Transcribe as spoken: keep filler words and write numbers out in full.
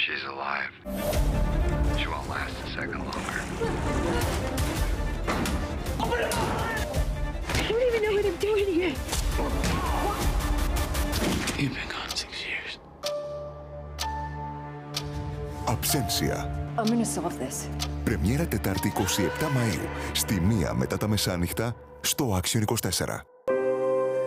She's alive. She won't last a second longer. I don't even know what I'm doing here. You've been gone six years. Absentia. I'm gonna solve this. Πρεμιέρα Τετάρτη εικοστή εβδόμη Μαΐου, στη μία μετά τα μεσάνυχτα, στο Action είκοσι τέσσερα.